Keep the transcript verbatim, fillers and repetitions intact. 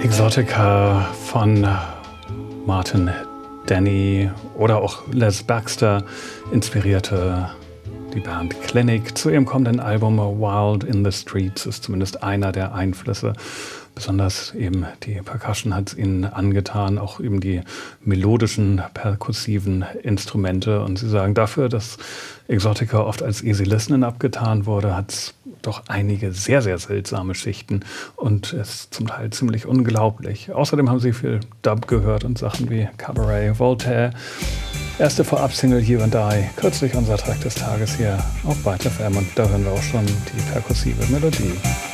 Exotica von Martin Denny oder auch Les Baxter inspirierte die Band Clinic. Zu ihrem kommenden Album Wild in the Streets ist zumindest einer der Einflüsse. Besonders eben die Percussion hat es ihnen angetan, auch eben die melodischen, perkussiven Instrumente. Und sie sagen, dafür, dass Exotica oft als Easy Listening abgetan wurde, hat es doch einige sehr, sehr seltsame Schichten und ist zum Teil ziemlich unglaublich. Außerdem haben sie viel Dub gehört und Sachen wie Cabaret, Voltaire. Erste Vorab-Single You and I, kürzlich unser Track des Tages hier auf Byte F M und da hören wir auch schon die perkussive Melodie.